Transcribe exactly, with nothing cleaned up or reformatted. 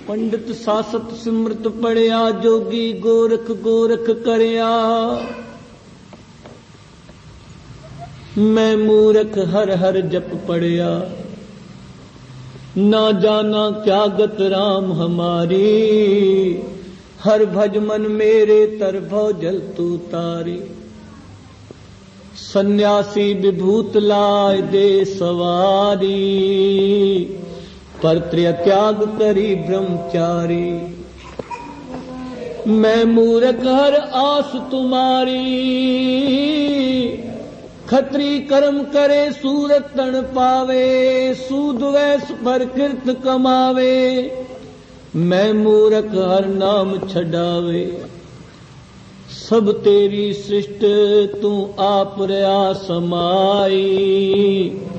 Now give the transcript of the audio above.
पंडित सासत सिमरत पढ़िया, जोगी गोरख गोरख करया। मैं मूरख हर हर जप पढ़िया, ना जाना क्या गत राम हमारी। हर भज मन मेरे तरभव जल तू तारी। सन्यासी विभूत लाय दे सवारी, परत्रय त्याग करी ब्रह्मचारी। मैं मूरख हर आस तुम्हारी, खत्री कर्म करे सूरत तन पावे। सूद वैस पर कृत कमावे, मैं मूरख हर नाम छडावे। सब तेरी सृष्ट तू आप रया समाई।